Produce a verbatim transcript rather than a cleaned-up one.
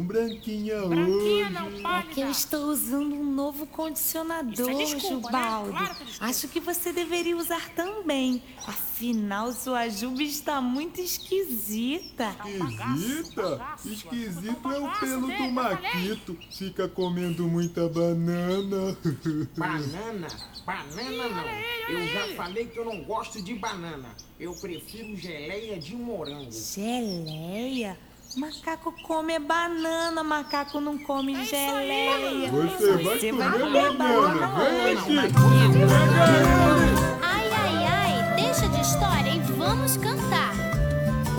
branquinha, Branquinha hoje. não É pode que eu dar. estou usando um novo condicionador, Isso é desculpa, né? Jubaldo. Claro que é desculpa. Acho que você deveria usar também. Afinal, sua juba está muito esquisita. Esquisita? bagaço, Esquisito é é um o bagaço pelo dele, do eu falei. Maquito. Fica comendo muita banana. Banana? Banana não. olha ele, olha Eu já ele. falei que eu não gosto de banana. Eu prefiro geleia de morango. Geleia? Macaco come banana, macaco não come É isso aí, geleia. Você vai Você comer vai comer banana. banana Vem hoje. aqui. Pega ele. Ai, ai, ai, deixa de história e vamos cantar.